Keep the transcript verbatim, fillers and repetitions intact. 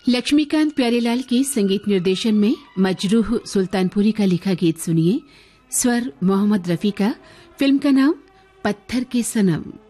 लक्ष्मीकांत प्यारेलाल के संगीत निर्देशन में मजरूह सुल्तानपुरी का लिखा गीत सुनिए। स्वर मोहम्मद रफी का। फिल्म का नाम पत्थर के सनम।